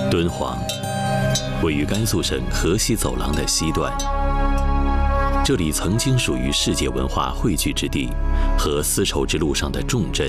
敦煌位于甘肃省河西走廊的西段，这里曾经属于世界文化汇聚之地和丝绸之路上的重镇。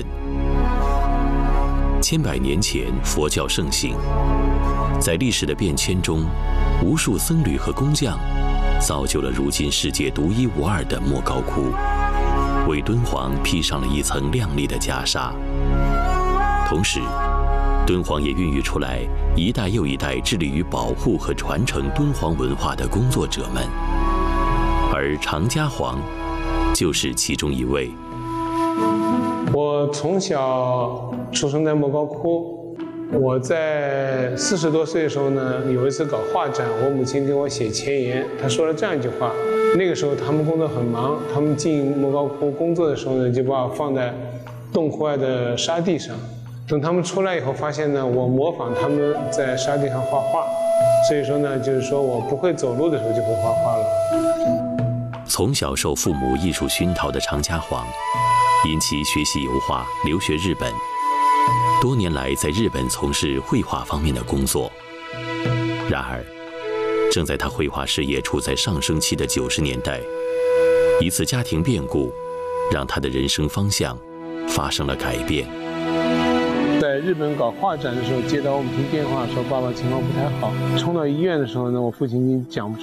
千百年前，佛教盛行，在历史的变迁中，无数僧侣和工匠造就了如今世界独一无二的莫高窟，为敦煌披上了一层亮丽的袈裟。同时，敦煌也孕育出来一代又一代致力于保护和传承敦煌文化的工作者们，而常家黄就是其中一位。 我从小出生在莫高窟，我在40多岁的时候呢，有一次搞画展，我母亲给我写前言，她说了这样一句话：那个时候他们工作很忙，他们进莫高窟工作的时候呢，就把我放在洞窟外的沙地上。等他们出来以后，发现呢，我模仿他们在沙地上画画，所以说呢，就是说我不会走路的时候就会画画了。 从小受父母艺术熏陶的常家黄，因其学习油画，留学日本，多年来在日本从事绘画方面的工作。然而，正在他绘画事业处在上升期的90年代，一次家庭变故让他的人生方向发生了改变。 在日本搞画展的时候，接到我母亲电话说爸爸情况不太好，冲到医院的时候呢，我父亲已经讲不出